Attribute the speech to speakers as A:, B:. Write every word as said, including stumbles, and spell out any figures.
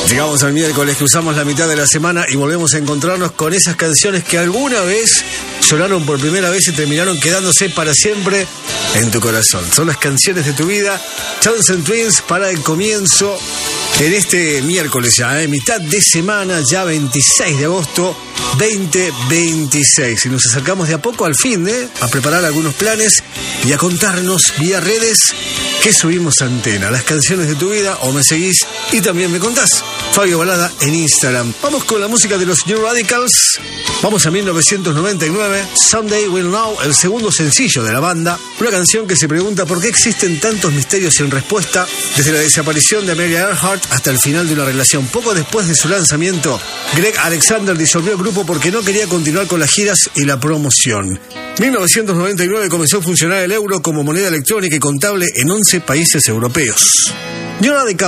A: Llegamos al miércoles, cruzamos la mitad de la semana y volvemos a encontrarnos con esas canciones que alguna vez sonaron por primera vez y terminaron quedándose para siempre en tu corazón. Son las canciones de tu vida. Townsend Twins para el comienzo en este miércoles ya, ¿eh? mitad de semana, ya veintiséis de agosto veinte veintiséis. Y nos acercamos de a poco al fin, ¿eh? a preparar algunos planes y a contarnos vía redes que subimos a antena. Las canciones de tu vida, o me seguís y también me contás. Fabio Balada en Instagram. Vamos con la música de los New Radicals. Vamos a mil novecientos noventa y nueve, Someday We'll Know, el segundo sencillo de la banda. Una canción que se pregunta por qué existen tantos misterios sin respuesta desde la desaparición de Amelia Earhart hasta el final de una relación. Poco después de su lanzamiento, Greg Alexander disolvió el grupo porque no quería continuar con las giras y la promoción. mil novecientos noventa y nueve comenzó a funcionar el euro como moneda electrónica y contable en once países europeos. New Radicals